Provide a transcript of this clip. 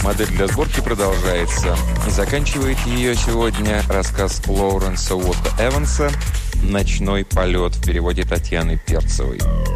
Модель для сборки продолжается. Заканчивает ее сегодня рассказ Лоуренса Уотта Эванса «Ночной полет» в переводе Татьяны Перцевой.